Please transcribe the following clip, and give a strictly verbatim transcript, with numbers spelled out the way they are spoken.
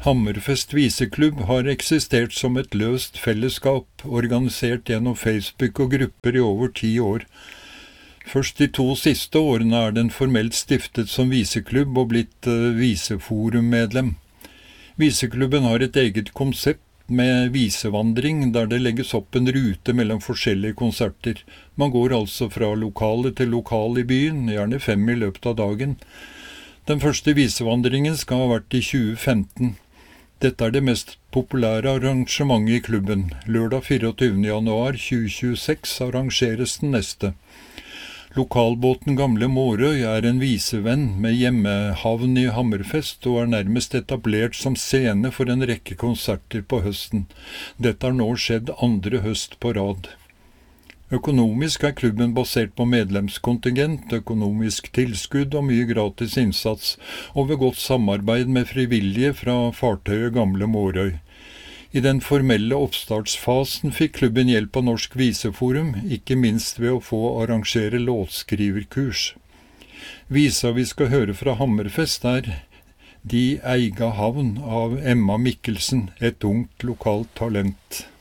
Hammerfest Viseklubb har eksistert som et løst fellesskap, organisert gjennom Facebook og grupper i over ti år. Først de to siste årene er den formelt stiftet som viseklubb og blitt uh, viseforummedlem. Viseklubben har et eget konsept med visevandring, der det legges opp en rute mellom forskjellige konserter. Man går altså fra lokale til lokal i byen, gjerne fem i løpet av dagen. Den første visevandringen skal ha vært i tjue femten. Dette er det mest populære arrangementet i klubben. Lørdag fireogtyvende januar tjue tjueseks arrangeres den neste. Lokalbåten Gamle Mårøy er en visevenn med hjemmehavn i Hammerfest og er nærmest etablert som scene for en rekke konserter på høsten. Dette har nå skjedd andre høst på rad. Økonomisk er klubben basert på medlemskontingent, økonomisk tilskudd og mye gratis innsats, og ved godt samarbeid med frivillige fra fartøyet Gamle Mårøy. I den formelle oppstartsfasen fikk klubben hjelp av Norsk Viseforum, ikke minst ved å få arrangere låtskriverkurs. Visa vi skal høre fra Hammerfest er De eiga havn av Emma Mikkelsen, et ungt lokalt talent.